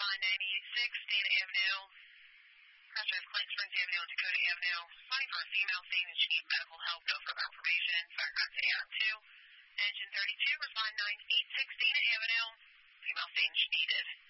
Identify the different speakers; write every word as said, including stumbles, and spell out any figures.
Speaker 1: respond ninety-six, Dana Avenue. Crash drive Clinton Springs Avenue and Dakota Avenue. Responding for a female saying that she needs medical help, no further information. Firecraft to A R two. Engine thirty-two, respond nine eighty-six, Dana Avenue. Female saying she needed